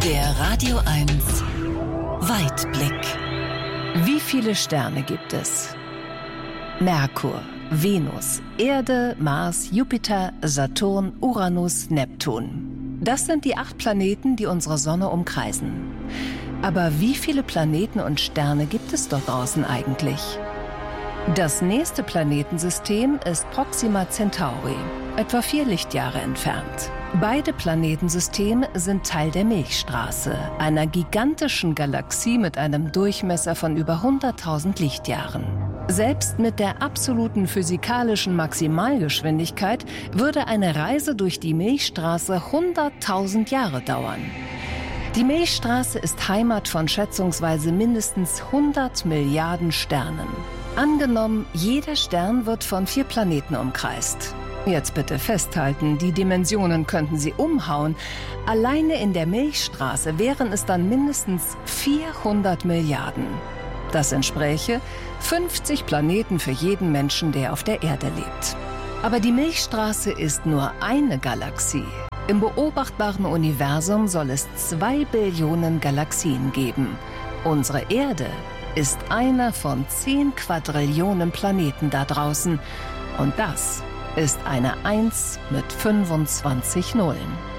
Der Radio 1 Weitblick. Wie viele Sterne gibt es? Merkur, Venus, Erde, Mars, Jupiter, Saturn, Uranus, Neptun. Das sind die 8 Planeten, die unsere Sonne umkreisen. Aber wie viele Planeten und Sterne gibt es dort draußen eigentlich? Das nächste Planetensystem ist Proxima Centauri, etwa 4 Lichtjahre entfernt. Beide Planetensysteme sind Teil der Milchstraße, einer gigantischen Galaxie mit einem Durchmesser von über 100.000 Lichtjahren. Selbst mit der absoluten physikalischen Maximalgeschwindigkeit würde eine Reise durch die Milchstraße 100.000 Jahre dauern. Die Milchstraße ist Heimat von schätzungsweise mindestens 100 Milliarden Sternen. Angenommen, jeder Stern wird von 4 Planeten umkreist. Jetzt bitte festhalten, die Dimensionen könnten Sie umhauen. Alleine in der Milchstraße wären es dann mindestens 400 Milliarden. Das entspräche 50 Planeten für jeden Menschen, der auf der Erde lebt. Aber die Milchstraße ist nur eine Galaxie. Im beobachtbaren Universum soll es 2 Billionen Galaxien geben. Unsere Erde ist einer von 10 Quadrillionen Planeten da draußen. Und das ist eine 1 mit 25 Nullen.